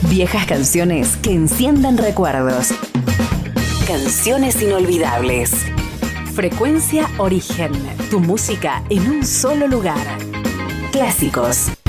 Viejas canciones que enciendan recuerdos. Canciones inolvidables. Frecuencia Origen. Tu música en un solo lugar. Clásicos.